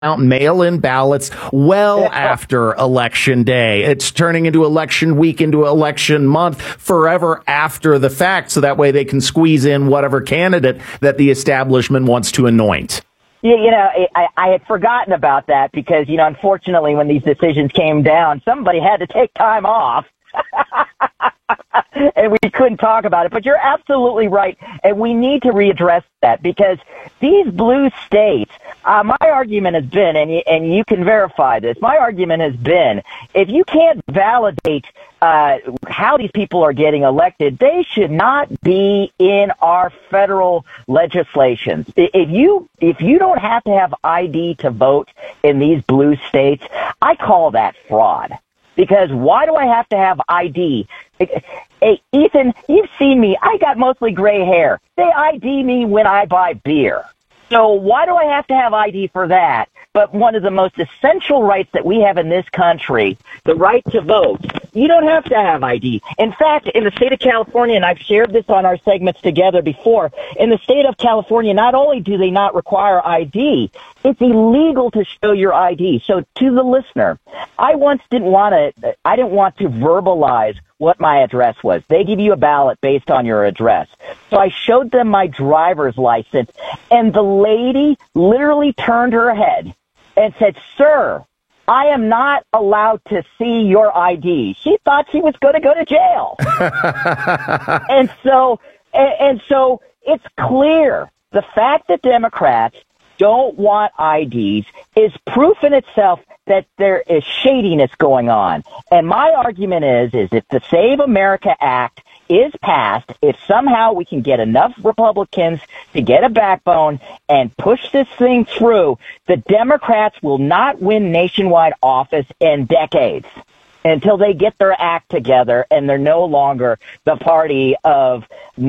out mail-in ballots well after Election Day. It's turning into election week, into election month, forever after the fact, so that way they can squeeze in whatever candidate that the establishment wants to anoint. I had forgotten about that because, unfortunately, when these decisions came down, somebody had to take time off. And we couldn't talk about it. But you're absolutely right. And we need to readdress that because these blue states, my argument has been, and you can verify this, my argument has been, if you can't validate how these people are getting elected, they should not be in our federal legislations. If you don't have to have ID to vote in these blue states, I call that fraud. Because why do I have to have ID? Hey, Ethan, you've seen me. I got mostly gray hair. They ID me when I buy beer. So why do I have to have ID for that? But one of the most essential rights that we have in this country, the right to vote, you don't have to have ID. In fact, in the state of California, and I've shared this on our segments together before, in the state of California, not only do they not require ID, it's illegal to show your ID. So to the listener, I didn't want to verbalize what my address was. They give you a ballot based on your address. So I showed them my driver's license, and the lady literally turned her head and said, "Sir, I am not allowed to see your ID." She thought she was going to go to jail. and so it's clear the fact that Democrats don't want IDs is proof in itself that there is shadiness going on. And my argument is if the Save America Act is passed, if somehow we can get enough Republicans to get a backbone and push this thing through, the Democrats will not win nationwide office in decades until they get their act together and they're no longer the party of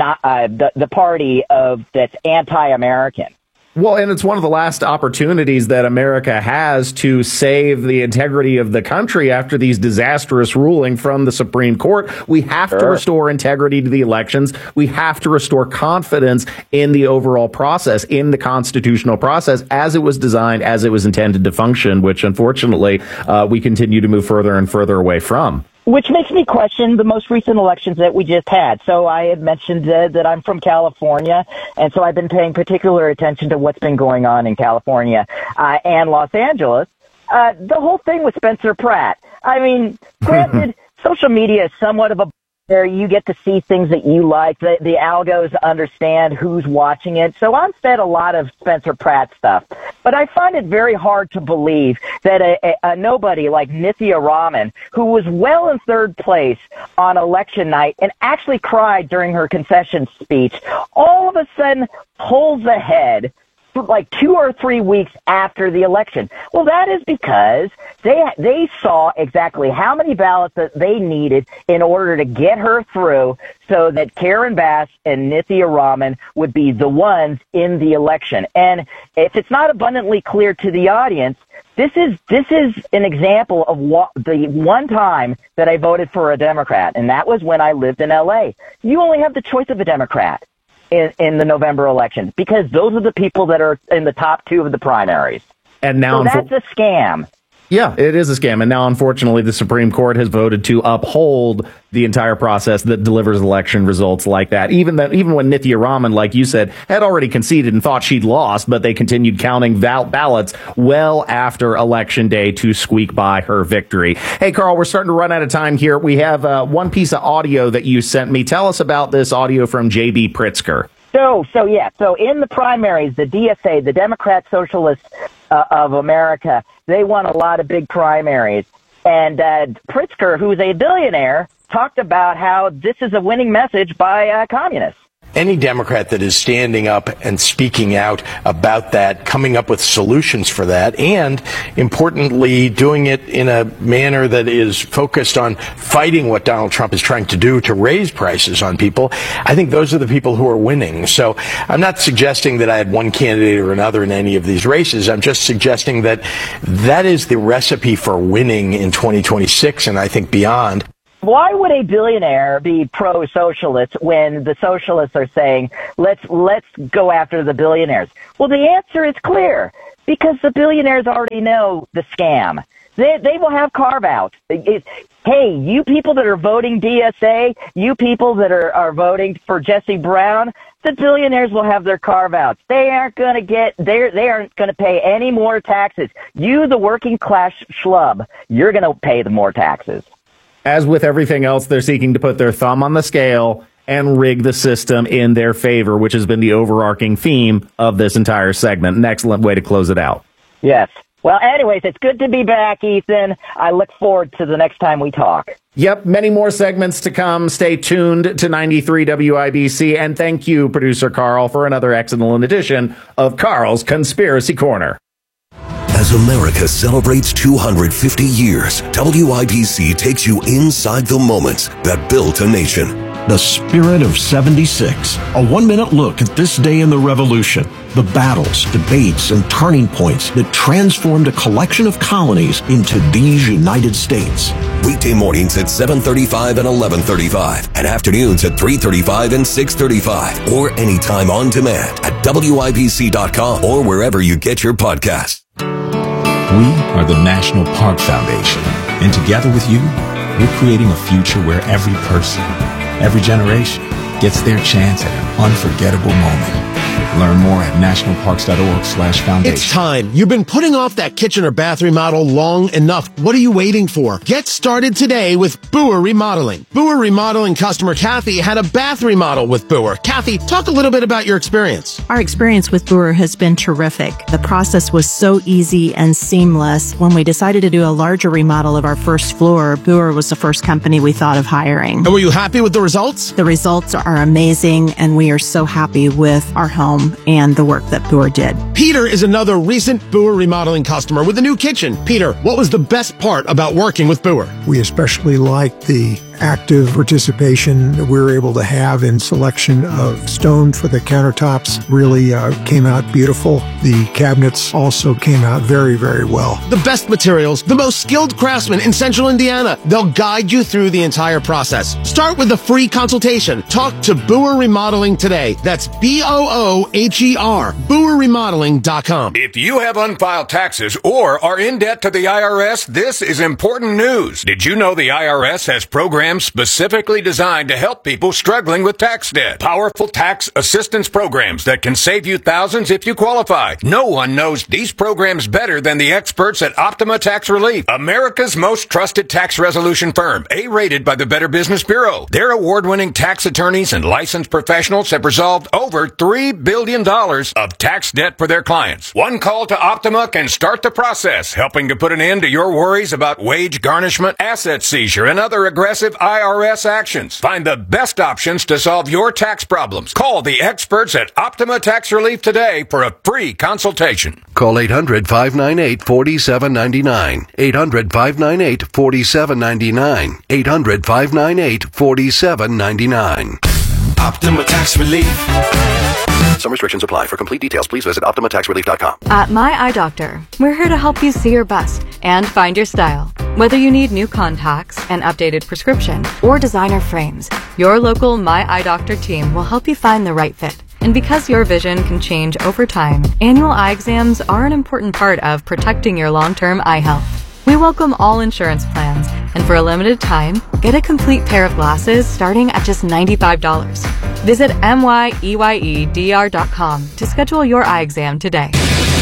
the party of that's anti-American. Well, and it's one of the last opportunities that America has to save the integrity of the country after these disastrous ruling from the Supreme Court. We have to restore integrity to the elections. We have to restore confidence in the overall process, in the constitutional process, as it was designed, as it was intended to function, which unfortunately we continue to move further and further away from. Which makes me question the most recent elections that we just had. So I had mentioned that I'm from California, and so I've been paying particular attention to what's been going on in California and Los Angeles. The whole thing with Spencer Pratt. I mean, granted, social media is somewhat of a where you get to see things that you like. The algos understand who's watching it. So I'm fed a lot of Spencer Pratt stuff. But I find it very hard to believe that a nobody like Nithya Raman, who was well in third place on election night and actually cried during her concession speech, all of a sudden pulls ahead like 2 or 3 weeks after the election. Well, that is because they saw exactly how many ballots that they needed in order to get her through so that Karen Bass and Nithya Raman would be the ones in the election. And if it's not abundantly clear to the audience, this is an example of the one time that I voted for a Democrat, and that was when I lived in L.A. You only have the choice of a Democrat in the November election, because those are the people that are in the top 2 of the primaries. And now so that's a scam. Yeah, it is a scam. And now, unfortunately, the Supreme Court has voted to uphold the entire process that delivers election results like that. Even when Nithya Raman, like you said, had already conceded and thought she'd lost, but they continued counting ballots well after Election Day to squeak by her victory. Hey, Carl, we're starting to run out of time here. We have one piece of audio that you sent me. Tell us about this audio from J.B. Pritzker. So in the primaries, the DSA, the Democrat Socialists of America, they won a lot of big primaries. And Pritzker, who's a billionaire, talked about how this is a winning message by communists. Any Democrat that is standing up and speaking out about that, coming up with solutions for that, and importantly, doing it in a manner that is focused on fighting what Donald Trump is trying to do to raise prices on people, I think those are the people who are winning. So I'm not suggesting that I had one candidate or another in any of these races. I'm just suggesting that that is the recipe for winning in 2026 and I think beyond. Why would a billionaire be pro-socialist when the socialists are saying, let's go after the billionaires? Well, the answer is clear. Because the billionaires already know the scam. They will have carve-outs. Hey, you people that are voting DSA, you people that are voting for Jesse Brown, the billionaires will have their carve-outs. They aren't going to pay any more taxes. You, the working class schlub, you're going to pay the more taxes. As with everything else, they're seeking to put their thumb on the scale and rig the system in their favor, which has been the overarching theme of this entire segment. An excellent way to close it out. Yes. Well, anyways, it's good to be back, Ethan. I look forward to the next time we talk. Yep, many more segments to come. Stay tuned to 93 WIBC. And thank you, producer Carl, for another excellent edition of Carl's Conspiracy Corner. As America celebrates 250 years, WIBC takes you inside the moments that built a nation. The Spirit of 76. A 1-minute look at this day in the Revolution. The battles, debates, and turning points that transformed a collection of colonies into these United States. Weekday mornings at 7:35 and 11:35, and afternoons at 3:35 and 6:35, or anytime on demand at WIBC.com or wherever you get your podcasts. We are the National Park Foundation, and together with you, we're creating a future where every person, every generation gets their chance at an unforgettable moment. Learn more at nationalparks.org/foundation. It's time. You've been putting off that kitchen or bath remodel long enough. What are you waiting for? Get started today with Boer Remodeling. Boer Remodeling customer Kathy had a bath remodel with Boer. Kathy, talk a little bit about your experience. Our experience with Boer has been terrific. The process was so easy and seamless. When we decided to do a larger remodel of our first floor, Boer was the first company we thought of hiring. And were you happy with the results? The results are amazing, and we are so happy with our home and the work that Boer did. Peter is another recent Boer Remodeling customer with a new kitchen. Peter, what was the best part about working with Boer? We especially liked the active participation that we were able to have in selection of stone for the countertops. Really came out beautiful. The cabinets also came out very, very well. The best materials, the most skilled craftsmen in Central Indiana. They'll guide you through the entire process. Start with a free consultation. Talk to Boer Remodeling today. That's BOOHER, BoerRemodeling.com. If you have unfiled taxes or are in debt to the IRS, this is important news. Did you know the IRS has programs specifically designed to help people struggling with tax debt? Powerful tax assistance programs that can save you thousands if you qualify. No one knows these programs better than the experts at Optima Tax Relief, America's most trusted tax resolution firm, A-rated by the Better Business Bureau. Their award-winning tax attorneys and licensed professionals have resolved over $3 billion of tax debt for their clients. One call to Optima can start the process, helping to put an end to your worries about wage garnishment, asset seizure, and other aggressive IRS actions. Find the best options to solve your tax problems. Call the experts at Optima Tax Relief today for a free consultation. Call 800-598-4799. 800-598-4799. 800-598-4799. Optima Tax Relief. Some restrictions apply. For complete details, please visit OptimaTaxRelief.com. At My Eye Doctor, we're here to help you see your best and find your style. Whether you need new contacts, an updated prescription, or designer frames, your local My Eye Doctor team will help you find the right fit. And because your vision can change over time, annual eye exams are an important part of protecting your long-term eye health. We welcome all insurance plans, and for a limited time, get a complete pair of glasses starting at just $95. Visit MYEYEDR.com to schedule your eye exam today.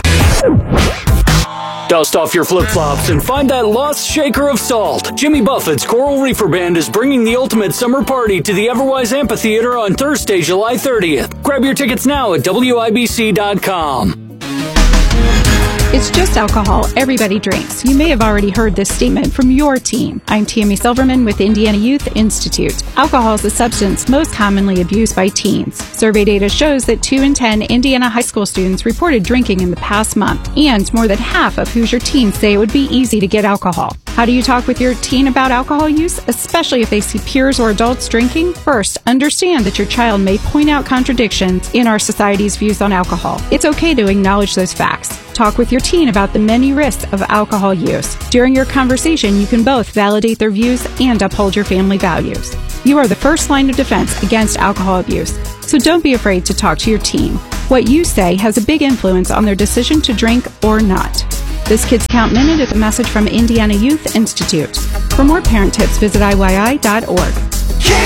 Dust off your flip-flops and find that lost shaker of salt. Jimmy Buffett's Coral Reefer Band is bringing the ultimate summer party to the Everwise Amphitheater on Thursday, July 30th. Grab your tickets now at WIBC.com. It's just alcohol. Everybody drinks. You may have already heard this statement from your team. I'm Tammy Silverman with Indiana Youth Institute. Alcohol is the substance most commonly abused by teens. Survey data shows that 2 in 10 Indiana high school students reported drinking in the past month, and more than half of Hoosier teens say it would be easy to get alcohol. How do you talk with your teen about alcohol use, especially if they see peers or adults drinking? First, understand that your child may point out contradictions in our society's views on alcohol. It's okay to acknowledge those facts. Talk with your teen about the many risks of alcohol use. During your conversation, you can both validate their views and uphold your family values. You are the first line of defense against alcohol abuse, so don't be afraid to talk to your teen. What you say has a big influence on their decision to drink or not. This Kids Count Minute is a message from Indiana Youth Institute. For more parent tips, visit IYI.org.